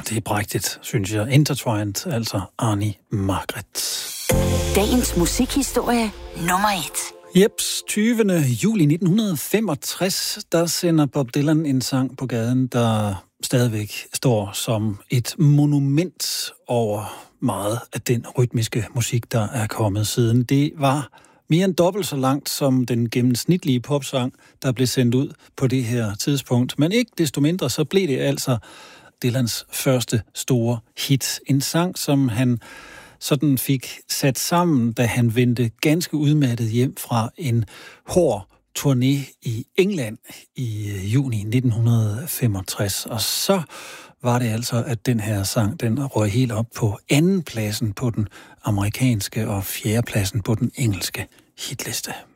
det er prægtigt, synes jeg. Intertwined, altså Arnie Margaret. Dagens musikhistorie nummer 1. Jeps, 20. juli 1965, der sender Bob Dylan en sang på gaden, der stadigvæk står som et monument over meget af den rytmiske musik, der er kommet siden. Det var mere end dobbelt så langt som den gennemsnitlige popsang, der blev sendt ud på det her tidspunkt. Men ikke desto mindre, så blev det altså Dylans første store hit. En sang, som han sådan fik sat sammen, da han vendte ganske udmattet hjem fra en hård turné i England i juni 1965. Og så var det altså, at den her sang, den røg helt op på anden pladsen på den amerikanske og fjerde pladsen på den engelske hitliste.